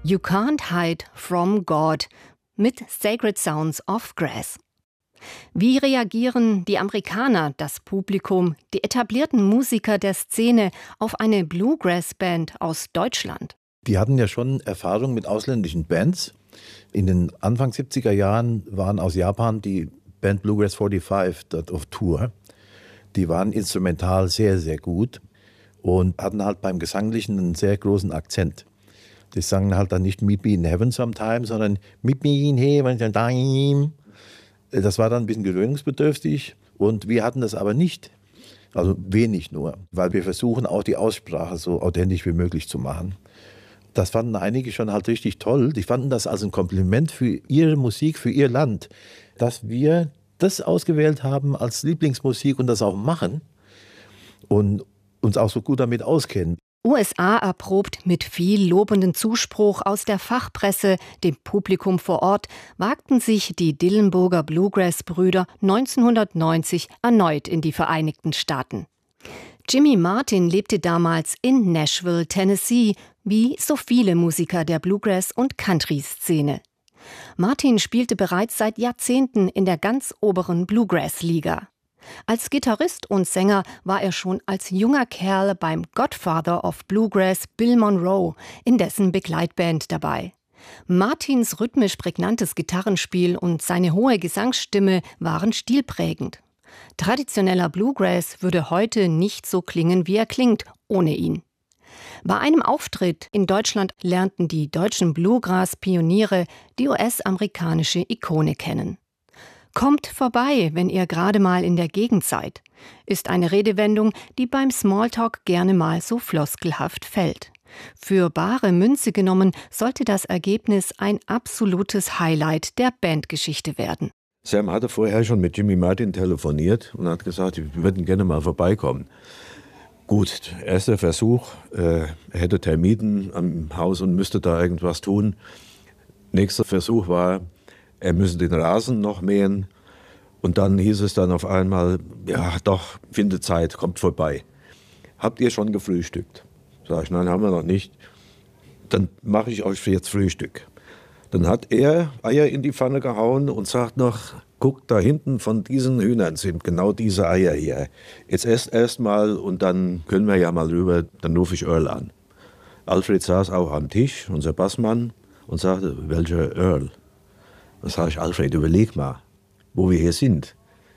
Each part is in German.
You Can't Hide from God mit Sacred Sounds of Grass. Wie reagieren die Amerikaner, das Publikum, die etablierten Musiker der Szene auf eine Bluegrass-Band aus Deutschland? Die hatten ja schon Erfahrung mit ausländischen Bands. In den Anfang 70er Jahren waren aus Japan die Band Bluegrass 45 dort auf Tour. Die waren instrumental sehr, sehr gut und hatten halt beim Gesanglichen einen sehr großen Akzent. Die sangen halt dann nicht Meet Me in Heaven Sometime, sondern Meet Me in Heaven Sometime. Das war dann ein bisschen gewöhnungsbedürftig und wir hatten das aber nicht. Also wenig nur, weil wir versuchen auch die Aussprache so authentisch wie möglich zu machen. Das fanden einige schon halt richtig toll. Die fanden das als ein Kompliment für ihre Musik, für ihr Land, dass wir das ausgewählt haben als Lieblingsmusik und das auch machen und uns auch so gut damit auskennen. USA erprobt mit viel lobenden Zuspruch aus der Fachpresse, dem Publikum vor Ort, wagten sich die Dillenburger Bluegrass-Brüder 1990 erneut in die Vereinigten Staaten. Jimmy Martin lebte damals in Nashville, Tennessee, wie so viele Musiker der Bluegrass- und Country-Szene. Martin spielte bereits seit Jahrzehnten in der ganz oberen Bluegrass-Liga. Als Gitarrist und Sänger war er schon als junger Kerl beim Godfather of Bluegrass Bill Monroe in dessen Begleitband dabei. Martins rhythmisch prägnantes Gitarrenspiel und seine hohe Gesangsstimme waren stilprägend. Traditioneller Bluegrass würde heute nicht so klingen, wie er klingt, ohne ihn. Bei einem Auftritt in Deutschland lernten die deutschen Bluegrass-Pioniere die US-amerikanische Ikone kennen. Kommt vorbei, wenn ihr gerade mal in der Gegend seid, ist eine Redewendung, die beim Smalltalk gerne mal so floskelhaft fällt. Für bare Münze genommen sollte das Ergebnis ein absolutes Highlight der Bandgeschichte werden. Sam hatte vorher schon mit Jimmy Martin telefoniert und hat gesagt, wir würden gerne mal vorbeikommen. Gut, erster Versuch, er hätte Termiten am Haus und müsste da irgendwas tun. Nächster Versuch war, er müsse den Rasen noch mähen. Und dann hieß es dann auf einmal, ja doch, findet Zeit, kommt vorbei. Habt ihr schon gefrühstückt? Sag ich, nein, haben wir noch nicht. Dann mache ich euch jetzt Frühstück. Dann hat er Eier in die Pfanne gehauen und sagt noch, guckt, da hinten von diesen Hühnern sind genau diese Eier hier. Jetzt esst erst mal und dann können wir ja mal rüber, dann rufe ich Earl an. Alfred saß auch am Tisch, unser Bassmann, und sagte, welcher Earl? Dann sage ich, Alfred, überleg mal, wo wir hier sind.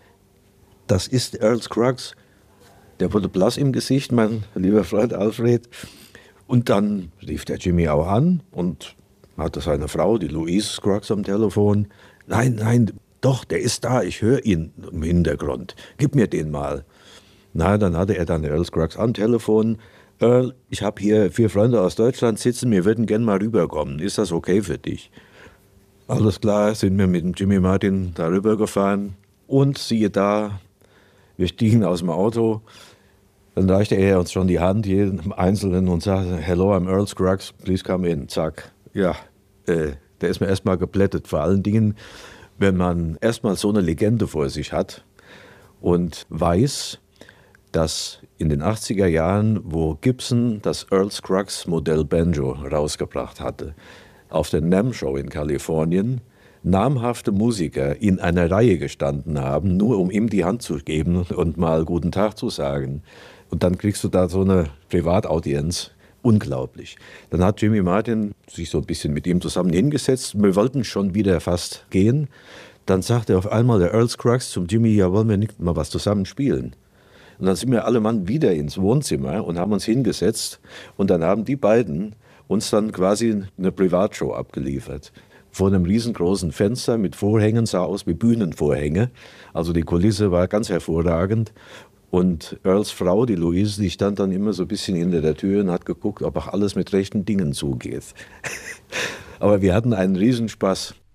Das ist Earl Scruggs. Der wurde blass im Gesicht, mein lieber Freund Alfred. Und dann rief der Jimmy auch an und hatte seine Frau, die Louise Scruggs, am Telefon. Nein, doch, der ist da, ich höre ihn im Hintergrund. Gib mir den mal. Na, dann hatte er dann Earl Scruggs am Telefon. Earl, ich habe hier 4 Freunde aus Deutschland sitzen, wir würden gern mal rüberkommen. Ist das okay für dich? Alles klar, sind wir mit dem Jimmy Martin darüber gefahren und siehe da, wir stiegen aus dem Auto, dann reichte er uns schon die Hand, jedem Einzelnen, und sagte, hello, I'm Earl Scruggs, please come in, zack. Ja, der ist mir erstmal geplättet, vor allen Dingen, wenn man erstmal so eine Legende vor sich hat und weiß, dass in den 80er Jahren, wo Gibson das Earl Scruggs Modell Banjo rausgebracht hatte, auf der NAMM Show in Kalifornien namhafte Musiker in einer Reihe gestanden haben, nur um ihm die Hand zu geben und mal guten Tag zu sagen. Und dann kriegst du da so eine Privataudienz. Unglaublich. Dann hat Jimmy Martin sich so ein bisschen mit ihm zusammen hingesetzt. Wir wollten schon wieder fast gehen. Dann sagte auf einmal der Earl Scruggs zum Jimmy, ja, wollen wir nicht mal was zusammen spielen? Und dann sind wir alle Mann wieder ins Wohnzimmer und haben uns hingesetzt. Und dann haben die beiden uns dann quasi eine Privatshow abgeliefert. Vor einem riesengroßen Fenster mit Vorhängen, sah aus wie Bühnenvorhänge. Also die Kulisse war ganz hervorragend. Und Earls Frau, die Louise, die stand dann immer so ein bisschen hinter der Tür und hat geguckt, ob auch alles mit rechten Dingen zugeht. Aber wir hatten einen Riesenspaß.